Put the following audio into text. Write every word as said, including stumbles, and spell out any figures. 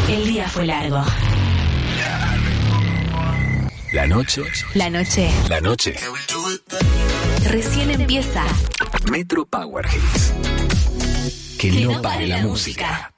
El día fue largo. La noche. La noche. La noche. Recién empieza. Metro Power Hits. Que, que no, no pare la, la música. música.